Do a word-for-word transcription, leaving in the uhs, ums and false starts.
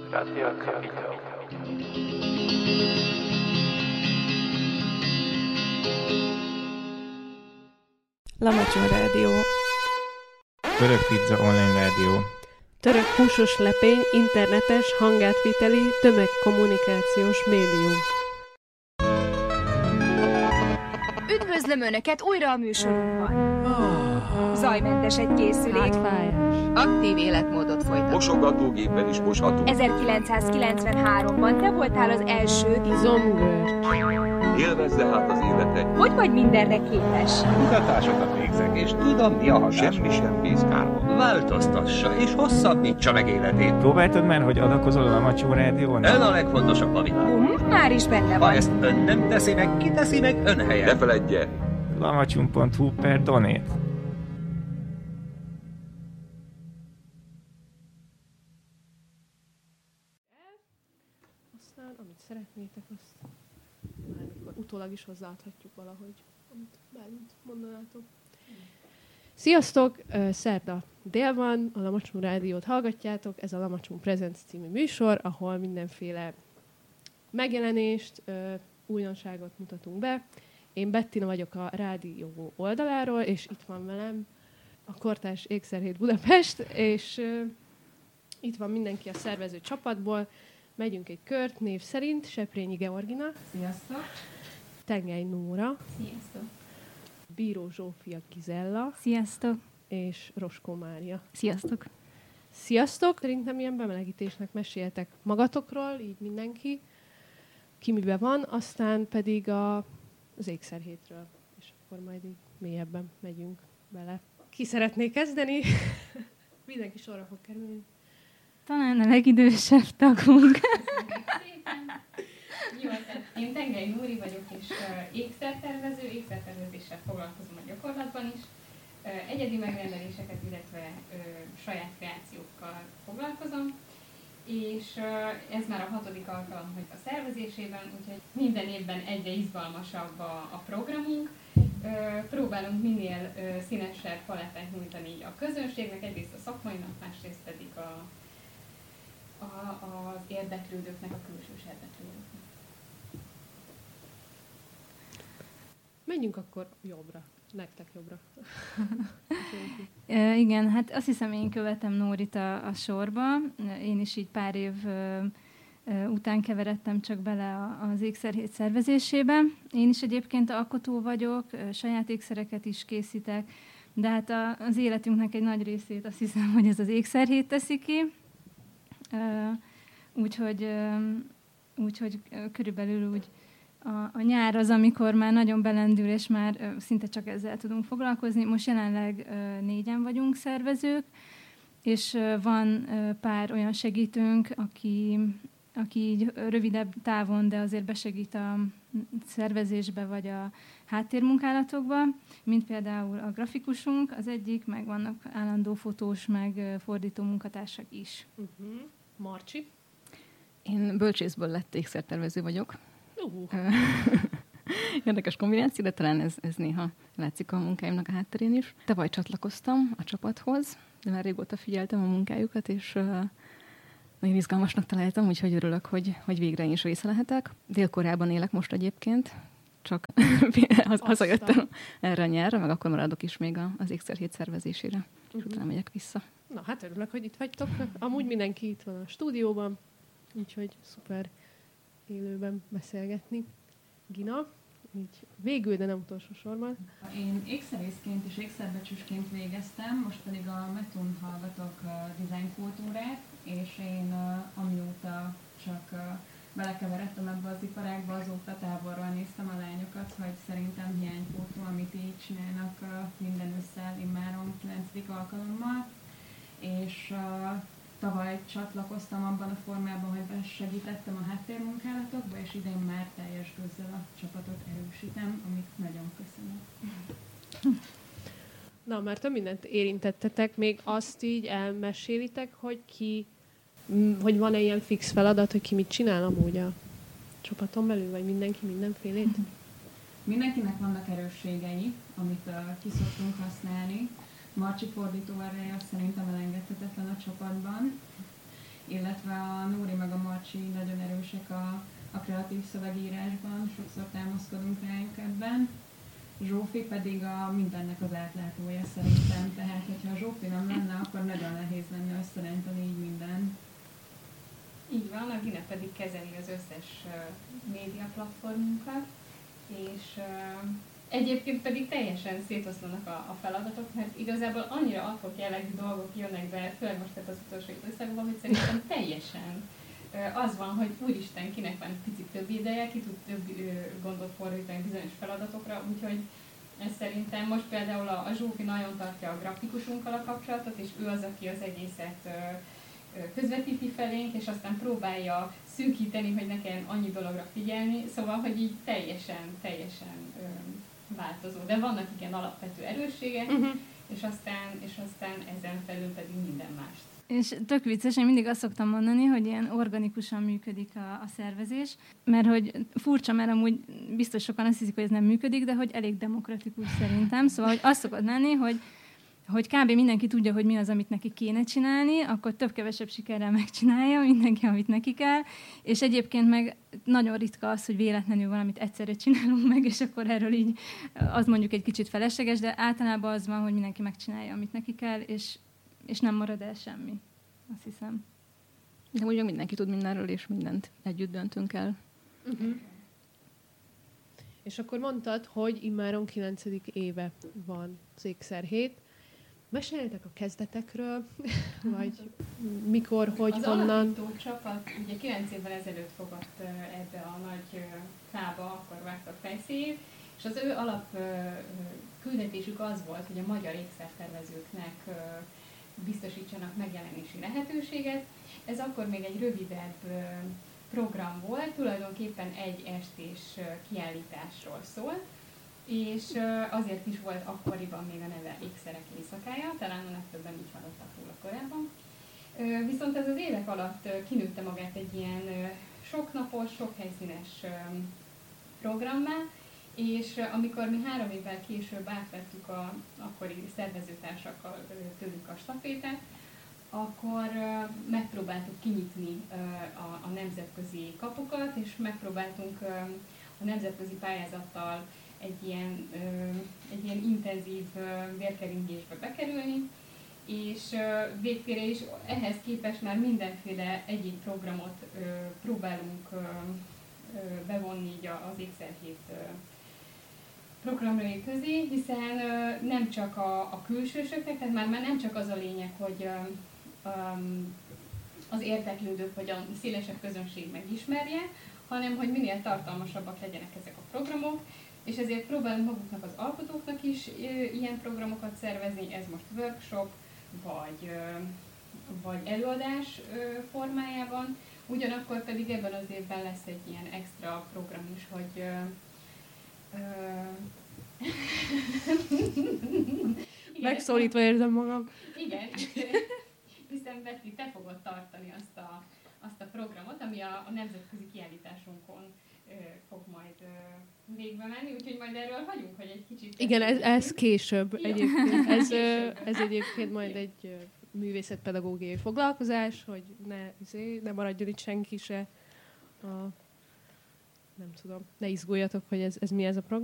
Radio Capitol. Lamacson Rádió. Török Pizza Online Rádió. Török húsos lepény, internetes, hangátviteli, tömegkommunikációs médium. Üdvözlöm Önöket újra a műsorunkban. Zajmentes egy készülék. Hátfájás. Aktív életmódot folytat. Mosogatógépen is mosható. ezerkilencszázkilencvenháromban te voltál az első. Izomgörcs. Élvezze hát az életet. Hogy vagy mindenre képes? Kutatásokat végzek, és tudom, mi a hatás. Semmi sem vész kárba. Változtassa, és hosszabbítsa meg életét. Próbáltad már, hogy adakozol a Lamacson Rádión? Ön a legfontosabb a világon. Hm, már is benne Ha van. ezt ön nem teszi meg, ki teszi meg ön Ne helyen? feledje, lamacson pont hu per donate. Aztán, amit szeretnétek, azt bármikor utólag is hozzáadhatjuk valahogy, amit bármit mondanátok. Sziasztok! Ö, Szerda dél van, a Lamacson Rádiót hallgatjátok, ez a Lamacson Presents című műsor, ahol mindenféle megjelenést, ö, újdonságot mutatunk be. Én Bettina vagyok a rádió oldaláról, és itt van velem a Kortárs Ékszerhét Budapest, és ö, itt van mindenki a szervező csapatból. Megyünk egy kört név szerint, Seprényi Georgina. Sziasztok! Tengely Nóra. Sziasztok! Bíró Zsófia Gizella. Sziasztok! És Roskó Mária. Sziasztok! Sziasztok! Szerintem ilyen bemelegítésnek meséltek magatokról, így mindenki, ki mibe van, aztán pedig a, az ékszerhétről, és akkor majd így mélyebben megyünk bele. Ki szeretné kezdeni? Mindenki sorra fog kerülni. Talán a legidősebb tagunk. Jó, tehát én Tengely Nóri vagyok, és uh, ékszertervező, ékszertervezéssel foglalkozom a gyakorlatban is. Uh, egyedi megrendeléseket, illetve uh, saját kreációkkal foglalkozom. És uh, ez már a hatodik alkalom, hogy a szervezésében, úgyhogy minden évben egyre izgalmasabb a, a programunk. Uh, próbálunk minél uh, színesebb palettát nyújtani a közönségnek, egyrészt a szakmainak, másrészt pedig a A, az érdeklődőknek, a külsős érdeklődőknek. Menjünk akkor jobbra. Nektek jobbra. e, igen, hát azt hiszem, én követem Nórit a, a sorba. Én is így pár év ö, ö, után keveredtem csak bele a, az ékszerhét szervezésébe. Én is egyébként alkotó vagyok, ö, saját ékszereket is készítek, de hát a, az életünknek egy nagy részét azt hiszem, hogy ez az ékszerhét teszi ki. Uh, úgyhogy, uh, úgyhogy uh, körülbelül úgy a, a nyár az, amikor már nagyon belendül, és már uh, szinte csak ezzel tudunk foglalkozni. Most jelenleg uh, négyen vagyunk szervezők, és uh, van uh, pár olyan segítőnk, aki, aki így rövidebb távon, de azért besegít a szervezésbe vagy a háttérmunkálatokba, mint például a grafikusunk, az egyik, meg vannak állandó fotós, meg uh, fordító munkatársak is. Uh-huh. Marcsi? Én bölcsészből lett ékszertervező vagyok. Uh. Érdekes kombináció, de talán ez, ez néha látszik a munkáimnak a hátterén is. Tavaly csatlakoztam a csapathoz, de már régóta figyeltem a munkájukat, és uh, nagyon izgalmasnak találtam, úgyhogy örülök, hogy, hogy végre én is része lehetek. Dél-Koreában élek most egyébként, csak az, hazajöttem erre a nyárra, meg akkor maradok is még az ékszerhét szervezésére, uh-huh. és utána megyek vissza. Na, hát örülök, hogy itt vagytok. Amúgy mindenki itt van a stúdióban, úgyhogy szuper élőben beszélgetni. Gina, így végül, de nem utolsó sorban. Én ékszerészként és ékszerbecsüsként végeztem, most pedig a Metun hallgatok uh, design kultúrát, és én uh, amióta csak uh, belekeveredtem ebbe az iparágba, azóta távolról néztem a lányokat, hogy szerintem hiánypótló, amit így csinálnak uh, minden ősszel immáron kilencedik alkalommal. És uh, tavaly csatlakoztam abban a formában, hogy besegítettem a háttérmunkálatokba, és idén már teljes gőzzel a csapatot erősítem, amit nagyon köszönöm. Na, már több mindent érintettetek, még azt így elmesélitek, hogy ki, hogy van-e ilyen fix feladat, hogy ki mit csinál amúgy a csapaton belül, vagy mindenki mindenfélét? Mindenkinek vannak erősségei, amit uh, ki szoktunk használni. Marcsi fordító ereje szerintem elengedhetetlen a csapatban. illetve a Nóri meg a Marcsi nagyon erősek a, a kreatív szövegírásban, sokszor támaszkodunk rájuk ebben. Zsófi pedig a mindennek az átlátója szerintem, tehát hogyha a Zsófi nem lenne, akkor nagyon nehéz lenne összerántani így mindent. Így van, a Gine pedig kezeli az összes uh, média platformunkat, és uh, egyébként pedig teljesen szétoszlanak a, a feladatok, mert igazából annyira adhok jellegű dolgok jönnek be, főleg most az utolsó időszakban, hogy szerintem teljesen uh, az van, hogy úristen, kinek van picit több ideje, ki tud több uh, gondot fordítani bizonyos feladatokra, úgyhogy ez szerintem most például a, a Zsófi nagyon tartja a grafikusunkkal a kapcsolatot, és ő az, aki az egészet uh, közvetíti felénk, és aztán próbálja szűkíteni, hogy ne kelljen annyi dologra figyelni, szóval, hogy így teljesen, teljesen ö, változó. De vannak igen alapvető erősségek, uh-huh. és, aztán, és aztán ezen felül pedig minden mást. És tök vicces, én mindig azt szoktam mondani, hogy ilyen organikusan működik a, a szervezés, mert hogy furcsa, mert amúgy biztos sokan azt hiszik, hogy ez nem működik, de hogy elég demokratikus szerintem. Szóval, hogy azt szokott lenni, hogy hogy kb. Mindenki tudja, hogy mi az, amit neki kéne csinálni, akkor több-kevesebb sikerrel megcsinálja mindenki, amit neki kell, és egyébként meg nagyon ritka az, hogy véletlenül valamit egyszerre csinálunk meg, és akkor erről így az mondjuk egy kicsit felesleges, de általában az van, hogy mindenki megcsinálja, amit neki kell, és, és nem marad el semmi, azt hiszem. De ugye mindenki tud mindenről, és mindent együtt döntünk el. Uh-huh. És akkor mondtad, hogy immáron kilencedik éve van az Ékszerhét. Meséljetek a kezdetekről, vagy mikor, hogy, az honnan? Az alapító csapat ugye kilenc évvel ezelőtt fogott ebbe a nagy fába, akkor vágtak fejszéjét, és az ő alap küldetésük az volt, hogy a magyar ékszertervezőknek biztosítsanak megjelenési lehetőséget. Ez akkor még egy rövidebb program volt, tulajdonképpen egy estés kiállításról szólt, és azért is volt akkoriban még a neve Ékszerek éjszakája, talán a legtöbben így hallottak róla korábban. Viszont ez az évek alatt kinőtte magát egy ilyen soknapos, sokhelyszínes programmá, és amikor mi három évvel később átvettük a akkori szervezőtársakkal tőlük a stafétát, akkor megpróbáltuk kinyitni a, a nemzetközi kapukat, és megpróbáltunk a nemzetközi pályázattal egy ilyen, egy ilyen intenzív vérkeringésbe bekerülni, és végtére is ehhez képest már mindenféle egyéb programot próbálunk bevonni így az Ékszerhét programjai közé, hiszen nem csak a, a külsősöknek, tehát már, már nem csak az a lényeg, hogy az érdeklődők vagy a szélesebb közönség megismerje, hanem hogy minél tartalmasabbak legyenek ezek a programok, és ezért próbálunk maguknak az alkotóknak is ilyen programokat szervezni, ez most workshop, vagy, vagy előadás formájában, ugyanakkor pedig ebben az évben lesz egy ilyen extra program is, hogy megszólítva érzem magam. Igen, hiszen Betty, te fogod tartani azt a, azt a programot, ami a, a nemzetközi kiállításunkon ö, fog majd ö, végbe menni, úgyhogy majd erről hagyunk, hogy egy kicsit... Igen, ez, ez később Jó. egyébként. Ez, Később. ez egyébként majd egy művészetpedagógiai foglalkozás, hogy ne, ne maradjon itt senki se a, nem tudom, ne izguljatok, hogy ez, ez mi ez a program.